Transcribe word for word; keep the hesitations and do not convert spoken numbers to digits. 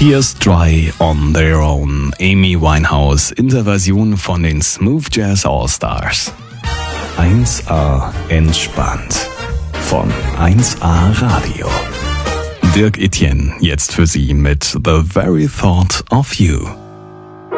Tears Dry on Their Own, Amy Winehouse in der Version von den Smooth Jazz All-Stars. eins A entspannt von eins A Radio. Dirk Etienne jetzt für Sie mit The Very Thought of You.